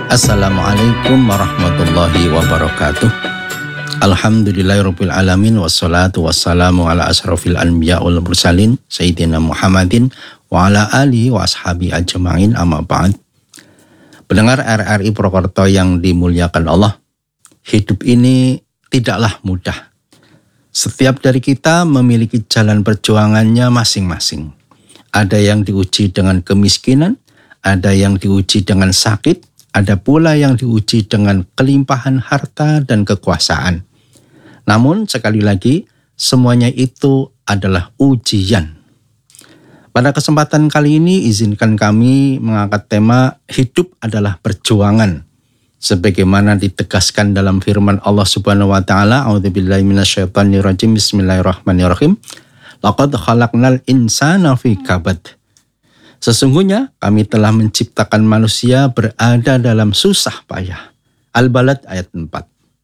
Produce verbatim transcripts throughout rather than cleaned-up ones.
Assalamualaikum warahmatullahi wabarakatuh. Alhamdulillahirabbil alamin wassalatu wassalamu ala asrofil anbiya wal mursalin sayyidina Muhammadin wa ala alihi wa ashabi ajma'in, amma ba'd. Pendengar R R I Purwokerto yang dimuliakan Allah, hidup ini tidaklah mudah. Setiap dari kita memiliki jalan perjuangannya masing-masing. Ada yang diuji dengan kemiskinan, ada yang diuji dengan sakit, ada pula yang diuji dengan kelimpahan harta dan kekuasaan. Namun sekali lagi, semuanya itu adalah ujian. Pada kesempatan kali ini, izinkan kami mengangkat tema hidup adalah perjuangan. Sebagaimana ditegaskan dalam firman Allah Subhanahu wa taala, a'udzubillahi minasyaitonirrajim, bismillahirrahmanirrahim. Laqad khalaqnal insana fi kabad. Sesungguhnya kami telah menciptakan manusia berada dalam susah payah. Al-Balad ayat empat.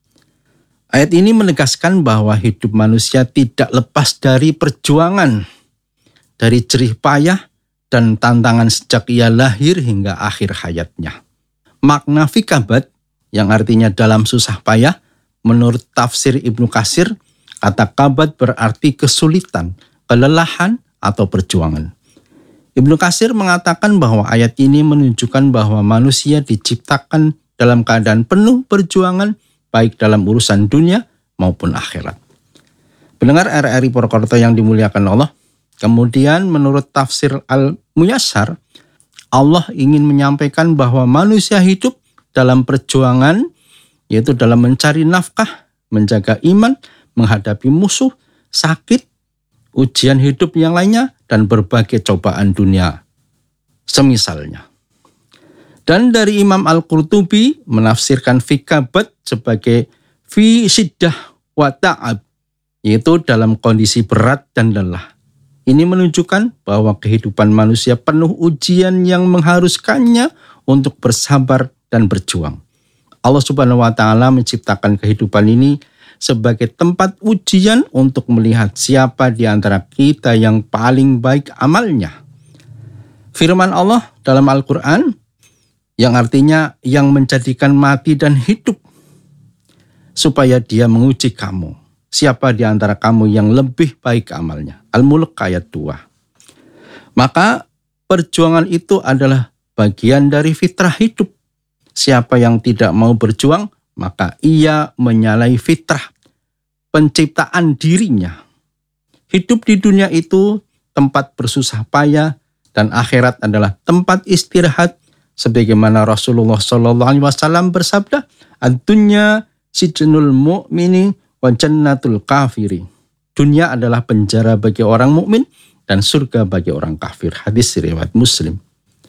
Ayat ini menegaskan bahwa hidup manusia tidak lepas dari perjuangan, dari jerih payah dan tantangan sejak ia lahir hingga akhir hayatnya. Makna fi kabad yang artinya dalam susah payah, menurut tafsir Ibnu Katsir, kata kabad berarti kesulitan, kelelahan, atau perjuangan. Ibnu Katsir mengatakan bahwa ayat ini menunjukkan bahwa manusia diciptakan dalam keadaan penuh perjuangan, baik dalam urusan dunia maupun akhirat. Pendengar R R I Purwokerto yang dimuliakan Allah, kemudian menurut tafsir Al-Muyassar, Allah ingin menyampaikan bahwa manusia hidup dalam perjuangan, yaitu dalam mencari nafkah, menjaga iman, menghadapi musuh, sakit, ujian hidup yang lainnya, dan berbagai cobaan dunia semisalnya. Dan dari Imam Al-Qurtubi menafsirkan fi kabad sebagai fi siddah wa ta'ab, yaitu dalam kondisi berat dan lelah. Ini menunjukkan bahwa kehidupan manusia penuh ujian yang mengharuskannya untuk bersabar dan berjuang. Allah Subhanahu wa taala menciptakan kehidupan ini sebagai tempat ujian untuk melihat siapa di antara kita yang paling baik amalnya. Firman Allah dalam Al-Quran yang artinya yang menjadikan mati dan hidup, supaya dia menguji kamu. Siapa di antara kamu yang lebih baik amalnya? Al-Mulk ayat dua. Maka perjuangan itu adalah bagian dari fitrah hidup. Siapa yang tidak mau berjuang, maka ia menyalahi fitrah penciptaan dirinya. Hidup di dunia itu tempat bersusah payah, dan akhirat adalah tempat istirahat, sebagaimana Rasulullah shallallahu alaihi wasallam bersabda, "Ad-dunya sijnul mu'mini wa jannatul kafiri." Dunia adalah penjara bagi orang mukmin dan surga bagi orang kafir. Hadis riwayat Muslim.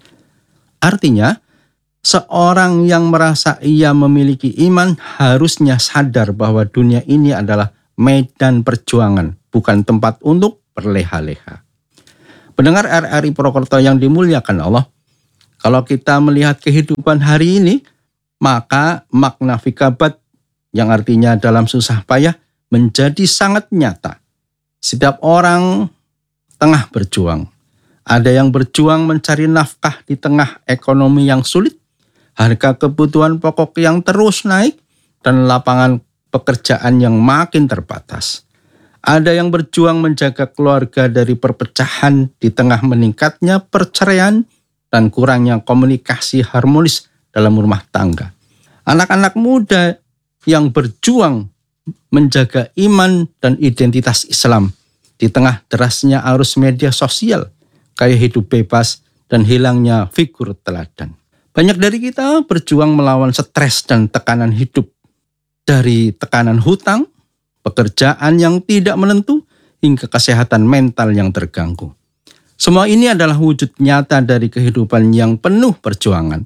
Artinya, seorang yang merasa ia memiliki iman harusnya sadar bahwa dunia ini adalah medan perjuangan, bukan tempat untuk berleha-leha. Pendengar R R I Purwokerto yang dimuliakan Allah, kalau kita melihat kehidupan hari ini, maka makna fi kabad yang artinya dalam susah payah menjadi sangat nyata. Setiap orang tengah berjuang. Ada yang berjuang mencari nafkah di tengah ekonomi yang sulit, harga kebutuhan pokok yang terus naik, dan lapangan pekerjaan yang makin terbatas. Ada yang berjuang menjaga keluarga dari perpecahan di tengah meningkatnya perceraian dan kurangnya komunikasi harmonis dalam rumah tangga. Anak-anak muda yang berjuang menjaga iman dan identitas Islam di tengah derasnya arus media sosial, gaya hidup bebas, dan hilangnya figur teladan. Banyak dari kita berjuang melawan stres dan tekanan hidup, dari tekanan hutang, pekerjaan yang tidak menentu, hingga kesehatan mental yang terganggu. Semua ini adalah wujud nyata dari kehidupan yang penuh perjuangan.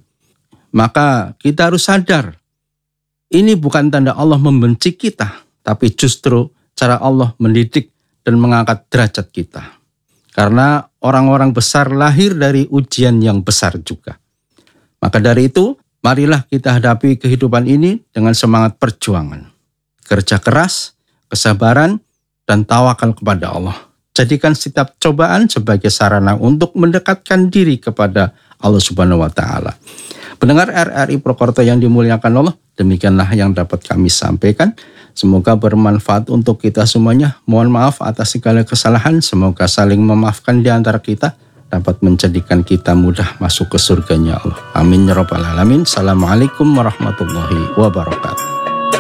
Maka kita harus sadar, ini bukan tanda Allah membenci kita, tapi justru cara Allah mendidik dan mengangkat derajat kita. Karena orang-orang besar lahir dari ujian yang besar juga. Maka dari itu, marilah kita hadapi kehidupan ini dengan semangat perjuangan. Kerja keras, kesabaran, dan tawakal kepada Allah. Jadikan setiap cobaan sebagai sarana untuk mendekatkan diri kepada Allah Subhanahu wa taala. Pendengar R R I Purwokerto yang dimuliakan Allah, demikianlah yang dapat kami sampaikan. Semoga bermanfaat untuk kita semuanya. Mohon maaf atas segala kesalahan. Semoga saling memaafkan di antara kita dapat menjadikan kita mudah masuk ke surganya Allah. Amin ya rabbal alamin. Assalamualaikum warahmatullahi wabarakatuh.